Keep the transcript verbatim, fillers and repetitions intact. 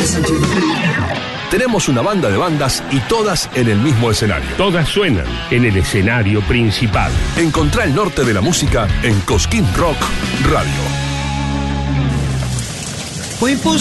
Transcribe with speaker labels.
Speaker 1: Tenemos una banda de bandas y todas en el mismo escenario.
Speaker 2: Todas suenan en el escenario principal.
Speaker 1: Encontrá el norte de la música en Cosquín Rock Radio.